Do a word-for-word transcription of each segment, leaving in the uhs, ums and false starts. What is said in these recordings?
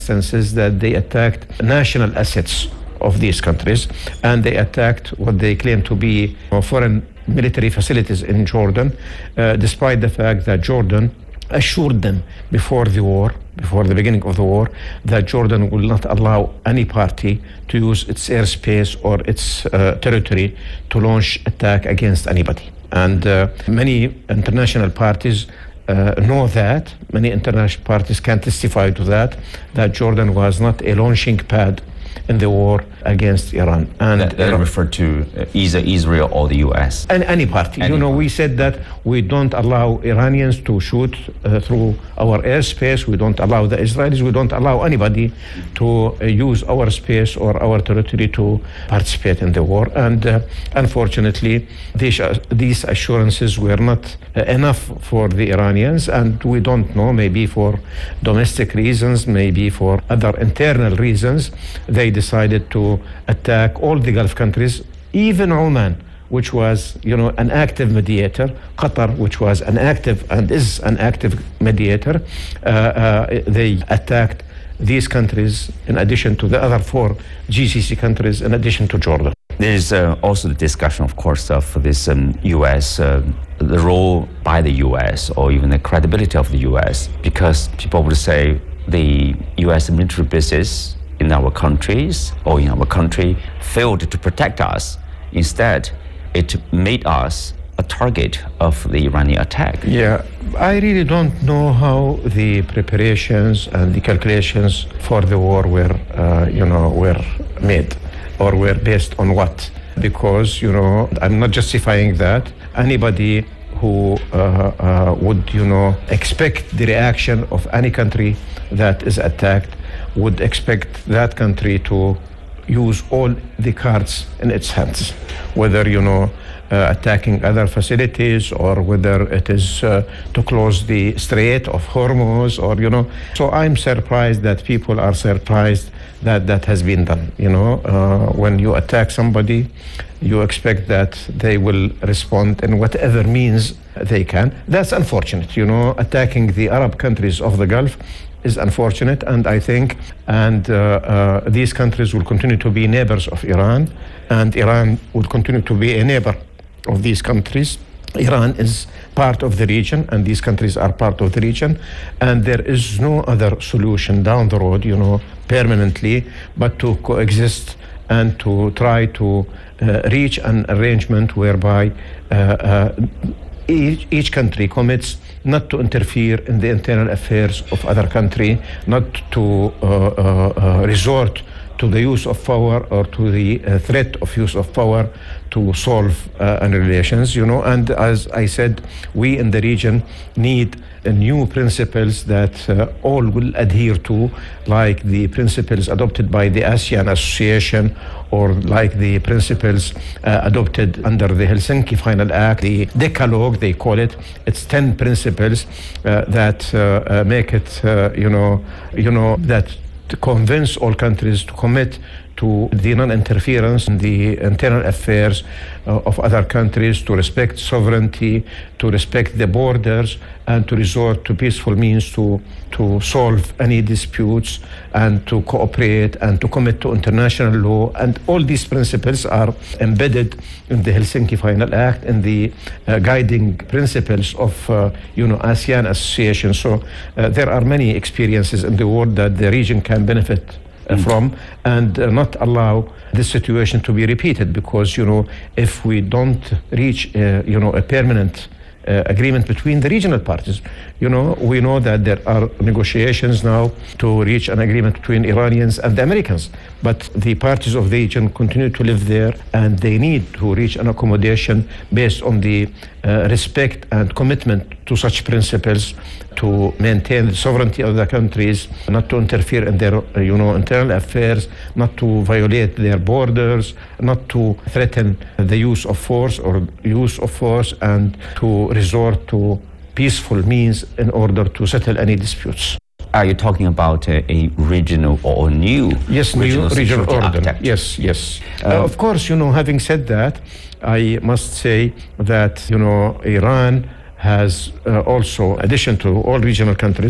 instances that they attacked national assets of these countries, and they attacked what they claim to be foreign military facilities in Jordan, uh, despite the fact that Jordan assured them before the war, before the beginning of the war, that Jordan will not allow any party to use its airspace or its uh, territory to launch attack against anybody. And uh, many international parties uh, know that, many international parties can testify to that, that Jordan was not a launching pad in the war against Iran. And that, that Iran, referred to either Israel or the U S? And any party. Any you know, party. we said that we don't allow Iranians to shoot uh, through our airspace. We don't allow the Israelis. We don't allow anybody to uh, use our space or our territory to participate in the war. And uh, unfortunately, these, uh, these assurances were not uh, enough for the Iranians. And we don't know, maybe for domestic reasons, maybe for other internal reasons, they decided to attack all the Gulf countries, even Oman, which was, you know, an active mediator, Qatar, which was an active and is an active mediator. Uh, uh, they attacked these countries in addition to the other four G C C countries, in addition to Jordan. There's uh, also the discussion, of course, of this um, U S, uh, the role by the U S, or even the credibility of the U S, because people would say the U S military bases in our countries or in our country failed to protect us. Instead, it made us a target of the Iranian attack. Yeah, I really don't know how the preparations and the calculations for the war were, uh, you know, were made, or were based on what. Because, you know, I'm not justifying that. Anybody who uh, uh, would, you know, expect the reaction of any country that is attacked would expect that country to use all the cards in its hands, whether, you know, uh, attacking other facilities, or whether it is uh, to close the Strait of Hormuz, or, you know. So I'm surprised that people are surprised that that has been done. You know, uh, when you attack somebody, you expect that they will respond in whatever means they can. That's unfortunate, you know, attacking the Arab countries of the Gulf is unfortunate, and I think, and uh, uh, these countries will continue to be neighbors of Iran, and Iran will continue to be a neighbor of these countries. Iran is part of the region, and these countries are part of the region, and there is no other solution down the road, you know, permanently, but to coexist and to try to uh, reach an arrangement whereby uh, uh, each, each country commits not to interfere in the internal affairs of other country, not to uh, uh, uh, resort to the use of power or to the uh, threat of use of power to solve uh, any relations, you know. And as I said, we in the region need uh, new principles that uh, all will adhere to, like the principles adopted by the ASEAN Association, or like the principles uh, adopted under the Helsinki Final Act, the Decalogue, they call it. It's ten principles uh, that uh, uh, make it, uh, you know, you know, that to convince all countries to commit to the non-interference in the internal affairs uh, of other countries, to respect sovereignty, to respect the borders, and to resort to peaceful means to, to solve any disputes, and to cooperate, and to commit to international law. And all these principles are embedded in the Helsinki Final Act and the uh, guiding principles of, uh, you know, ASEAN Association. So uh, there are many experiences in the world that the region can benefit Uh, from, and uh, not allow this situation to be repeated, because, you know, if we don't reach uh, you know, a permanent uh, agreement between the regional parties, you know, we know that there are negotiations now to reach an agreement between Iranians and the Americans, but the parties of the region continue to live there, and they need to reach an accommodation based on the uh, respect and commitment to such principles, to maintain the sovereignty of the countries, not to interfere in their, uh, you know, internal affairs, not to violate their borders, not to threaten the use of force or use of force, and to resort to peaceful means in order to settle any disputes. Are you talking about a, a regional or new yes, regional new regional order? Architecture? Yes, yes. Um, uh, of course, you know, having said that, I must say that, you know, Iran has uh, also, in addition to all regional countries,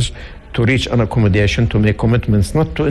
to reach an accommodation, to make commitments, not to